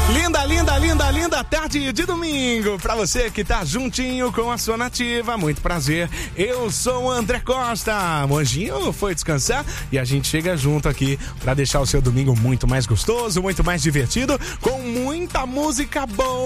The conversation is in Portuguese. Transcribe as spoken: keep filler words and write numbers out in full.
Linda, linda, linda, linda tarde de domingo pra você que tá juntinho com a sua nativa. Muito prazer, eu sou o André Costa. O Anjinho foi descansar e a gente chega junto aqui pra deixar o seu domingo muito mais gostoso, muito mais divertido, com muita música boa.